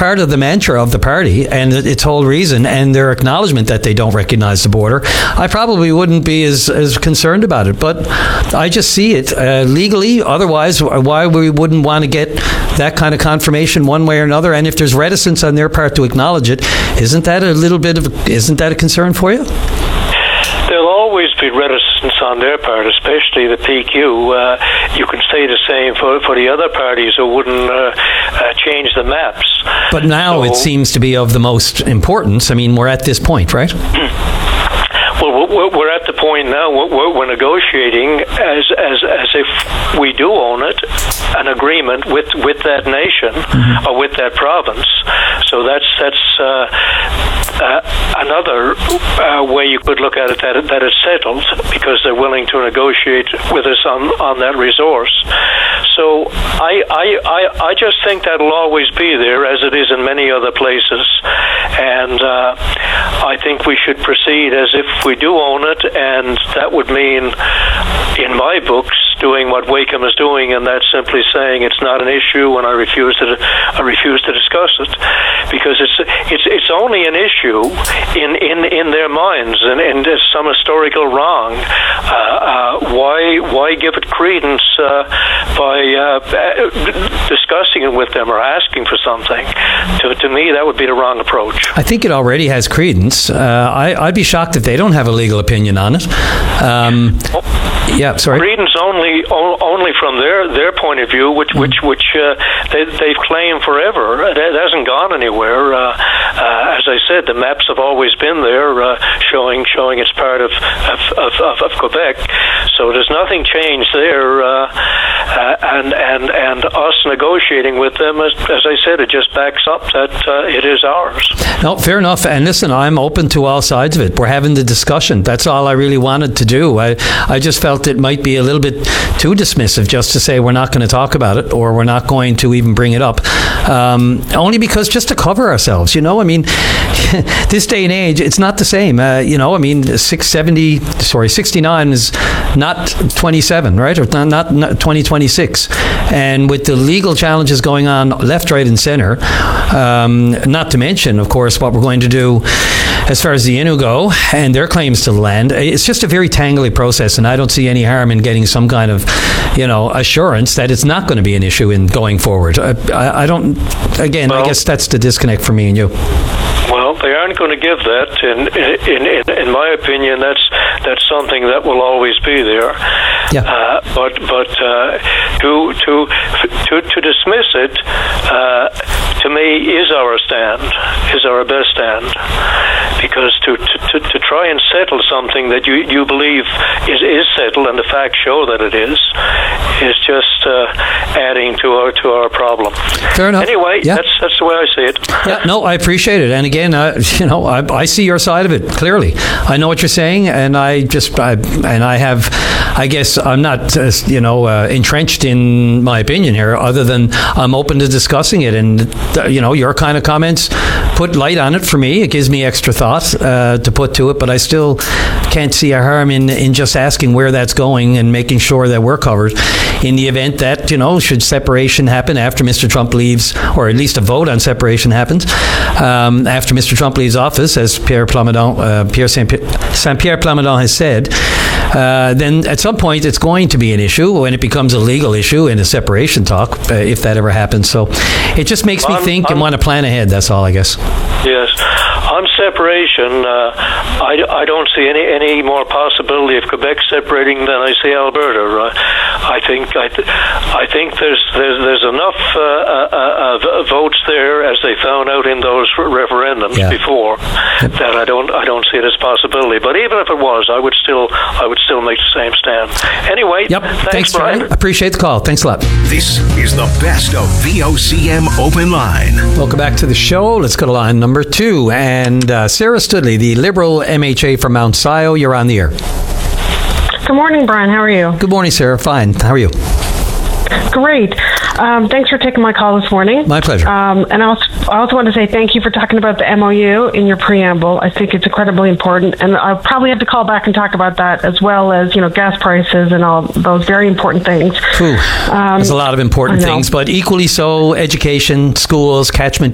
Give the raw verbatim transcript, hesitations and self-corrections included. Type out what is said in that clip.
part of the mantra of the party and its whole reason and their acknowledgement that they don't recognize the border, I probably wouldn't be as, as concerned about it. But I just see it uh, legally. Otherwise, why we wouldn't want to get that kind of confirmation one way or another? And if there's reticence on their part to acknowledge it, isn't that a little bit of, isn't that a concern for you? There'll always be reticence on their part, especially the P Q. Uh, you can say the same for, for the other parties who wouldn't uh, uh, change the maps. But now so, it seems to be of the most importance. I mean, we're at this point, right? Well, we're at the point now we're negotiating as as as if we do own it, an agreement with, with that nation mm-hmm. or with that province. So that's that's uh, uh, another uh, way you could look at it, that it, that it's settled because they're willing to negotiate with us on, on that resource. So I, I I I just think that'll always be there, as it is in many other places, and uh, I think we should proceed as if we do own it, and that would mean, in my books, doing what Wakeham is doing, and that's simply saying it's not an issue, and I refuse to I refuse to discuss it, because it's it's it's only an issue in in, in their minds, and, and there's some historical wrong. Uh, uh, why why give it credence uh, by uh, discussing it with them or asking for something? To to me, that would be the wrong approach. I think it already has credence. Uh, I, I'd be shocked if they don't have a legal opinion on it. Um, well, yeah, sorry. Credence only o- only from their, their point of view, which which which uh, they, they've claimed forever. It, it hasn't gone anywhere. Uh, uh, as I said, the maps have always been there, uh, showing showing it's part of of, of, of of Quebec. So there's nothing changed there. Uh, uh, and and and us negotiating with them, as, as I said, it just backs up that uh, it is ours. No, fair enough. And listen, I'm open to all sides of it. We're having the discussion. That's all I really wanted to do. I, I just felt it might be a little bit too dismissive just to say we're not going to talk about it, or we're not going to even bring it up. Um, only because just to cover ourselves, you know, I mean, this day and age, it's not the same. Uh, you know, I mean, six seventy, sorry, sixty-nine is not twenty-seven, right? Or not, not, not twenty twenty-six. And with the legal challenges going on left, right, and center, um, not to mention, of course, what we're going to do as far as the Innu go and their claims to the land, it's just a very tangly process, and I don't see any harm in getting some kind of, you know, assurance that it's not going to be an issue in going forward. I, I, I don't, again, well, I guess that's the disconnect for me and you. Well, they aren't going to give that. In in, in, in my opinion, that's that's something that will always be there. Yeah. Uh, but but uh, to to to to dismiss it, uh, to me, is our stand, is our best stand, because to to, to try and settle something that you you believe is is settled, and the facts show that it is, is just uh, adding to our to our problem. Fair enough. Anyway, yeah. that's that's the way I see it. Yeah. No, I appreciate it, and again, uh, you know, I, I see your side of it clearly. I know what you're saying, and I just, I, and I have, I guess, I'm not, uh, you know, uh, entrenched in my opinion here, other than I'm open to discussing it, and uh, you know, your kind of comments put light on it for me. It gives me extra thought uh, to put to it, but I still can't see a harm in in just asking where that's going and making sure that we're covered in the event that, you know, should separation happen after Mister Trump leaves, or at least a vote on separation happens um, after Mister Trump leaves office, as Pierre Plamondon, uh, Pierre Saint-Pierre Plamondon has said, uh, then at some point it's going to be an issue when it becomes a legal issue in a separation talk, uh, if that ever happens. So it just makes me I'm, think I'm, and want to plan ahead. That's all, I guess. Yes. On separation, uh, I, I don't see any, any more possibility of Quebec separating than I see Alberta. Uh, I think I, th- I think there's there's, there's enough uh, uh, uh, votes there, as they found out in those referendums yeah. before, yep. that I don't I don't see it as a possibility. But even if it was, I would still I would still make the same stand. Anyway, yep. thanks, thanks Brian. Brian. Appreciate the call. Thanks a lot. This is the best of V O C M Open Line. Welcome back to the show. Let's go to line number two. And uh, Sarah Studley, the Liberal M H A from Mount Sion, you're on the air. Good morning, Brian. How are you? Good morning, Sarah. Fine. How are you? Great. Um, thanks for taking my call this morning. My pleasure. Um, and I also, I also want to say thank you for talking about the M O U in your preamble. I think it's incredibly important, and I'll probably have to call back and talk about that, as well as, you know, gas prices and all those very important things. Ooh, um, there's a lot of important things, but equally so, education, schools, catchment